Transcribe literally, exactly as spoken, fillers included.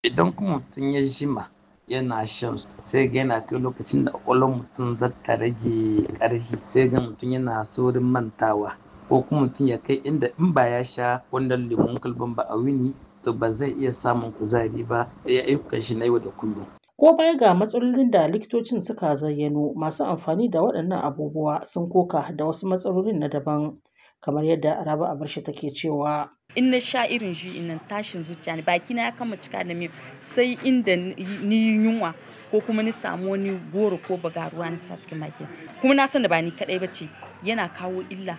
Idan kuma mutum ya jima yana shan su sai ga yana kai lokacin da ƙwaƙwalwar mutum za ta rage ƙarfi, sai ga mutum yana saurin mantawa ko kuma mutum ya kai inda in ba ya sha wannan lemon kwalban ba a wuni to ba zai iya samun kuzari ba ya yi ayyukan shi na yau da kullum. Ko baya ga matsalolin da likitocin suka zayyano, masu amfani da waɗannan abubuwa sun koka da wasu matsalolin na daban, kamar yadda Rabi Abarsha take cewa. In na sha irin shi nan tashin zuciya ne, bakina ya kama cika da miyau sai inda ni yi yunwa ko kuma ni samu wani goro ko bagaruwa na sa cikin bakina. Kuma na san da ba ni kaɗai ba ce, yana kawo illa